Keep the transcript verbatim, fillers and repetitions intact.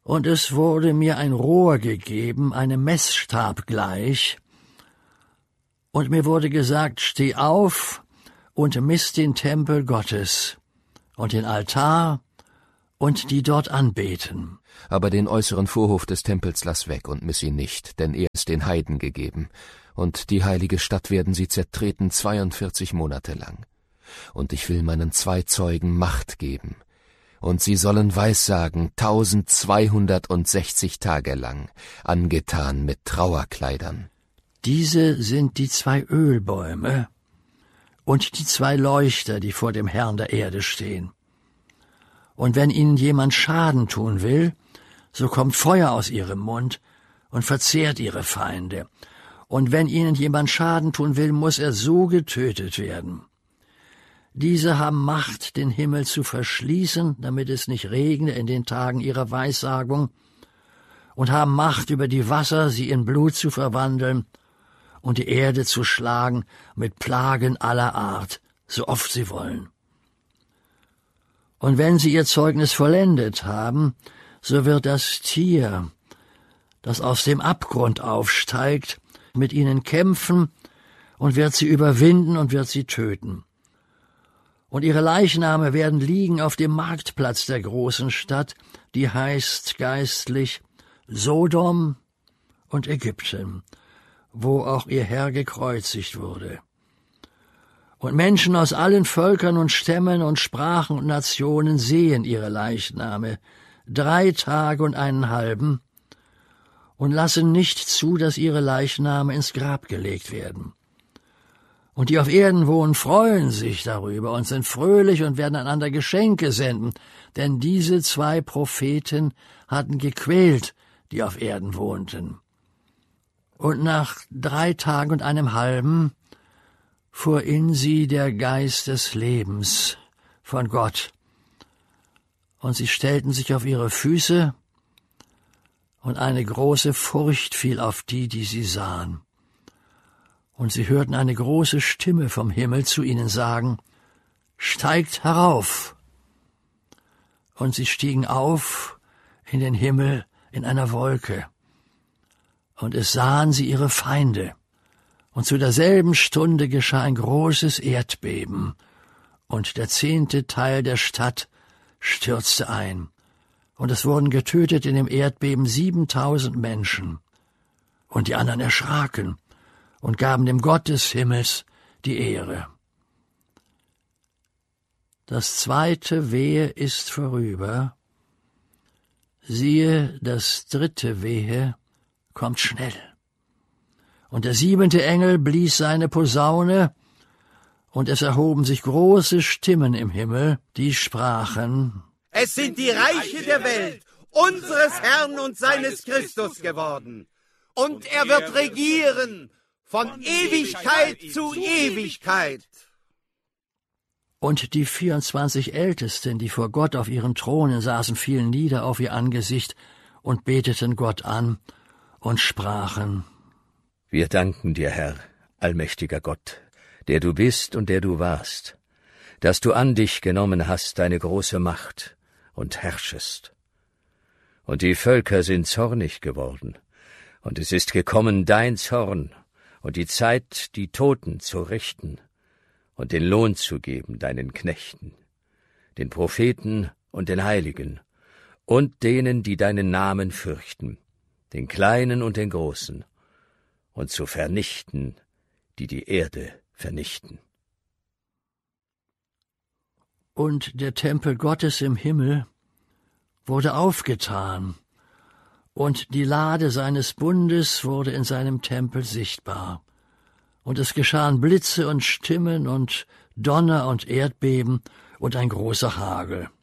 Und es wurde mir ein Rohr gegeben, einem Messstab gleich, und mir wurde gesagt, steh auf und miss den Tempel Gottes und den Altar und die dort anbeten. Aber den äußeren Vorhof des Tempels lass weg und miss ihn nicht, denn er ist den Heiden gegeben, und die heilige Stadt werden sie zertreten zweiundvierzig Monate lang. Und ich will meinen zwei Zeugen Macht geben, und sie sollen Weissagen tausendzweihundertsechzig Tage lang, angetan mit Trauerkleidern. Diese sind die zwei Ölbäume und die zwei Leuchter, die vor dem Herrn der Erde stehen. Und wenn ihnen jemand Schaden tun will, so kommt Feuer aus ihrem Mund und verzehrt ihre Feinde. Und wenn ihnen jemand Schaden tun will, muss er so getötet werden. Diese haben Macht, den Himmel zu verschließen, damit es nicht regne in den Tagen ihrer Weissagung, und haben Macht über die Wasser, sie in Blut zu verwandeln, und die Erde zu schlagen mit Plagen aller Art, so oft sie wollen. Und wenn sie ihr Zeugnis vollendet haben, so wird das Tier, das aus dem Abgrund aufsteigt, mit ihnen kämpfen und wird sie überwinden und wird sie töten. Und ihre Leichname werden liegen auf dem Marktplatz der großen Stadt, die heißt geistlich Sodom und Ägypten, wo auch ihr Herr gekreuzigt wurde. Und Menschen aus allen Völkern und Stämmen und Sprachen und Nationen sehen ihre Leichname drei Tage und einen halben und lassen nicht zu, dass ihre Leichname ins Grab gelegt werden. Und die auf Erden wohnen, freuen sich darüber und sind fröhlich und werden einander Geschenke senden, denn diese zwei Propheten hatten gequält, die auf Erden wohnten. Und nach drei Tagen und einem halben fuhr in sie der Geist des Lebens von Gott, und sie stellten sich auf ihre Füße, und eine große Furcht fiel auf die, die sie sahen. Und sie hörten eine große Stimme vom Himmel zu ihnen sagen, »Steigt herauf!« Und sie stiegen auf in den Himmel in einer Wolke. Und es sahen sie ihre Feinde. Und zu derselben Stunde geschah ein großes Erdbeben, und der zehnte Teil der Stadt stürzte ein. Und es wurden getötet in dem Erdbeben siebentausend Menschen. Und die anderen erschraken und gaben dem Gott des Himmels die Ehre. Das zweite Wehe ist vorüber. Siehe, das dritte Wehe kommt schnell. Und der siebente Engel blies seine Posaune, und es erhoben sich große Stimmen im Himmel, die sprachen, Es sind die Reiche der Welt, unseres Herrn und seines Christus geworden. Und er wird regieren von Ewigkeit zu Ewigkeit. Und die vierundzwanzig Ältesten, die vor Gott auf ihren Thronen saßen, fielen nieder auf ihr Angesicht und beteten Gott an und sprachen, Wir danken dir, Herr, allmächtiger Gott, der du bist und der du warst, dass du an dich genommen hast deine große Macht und herrschest. Und die Völker sind zornig geworden, und es ist gekommen dein Zorn und die Zeit, die Toten zu richten und den Lohn zu geben deinen Knechten, den Propheten und den Heiligen und denen, die deinen Namen fürchten, den Kleinen und den Großen, und zu vernichten, die die Erde vernichten. Und der Tempel Gottes im Himmel wurde aufgetan, und die Lade seines Bundes wurde in seinem Tempel sichtbar. Und es geschahen Blitze und Stimmen und Donner und Erdbeben und ein großer Hagel.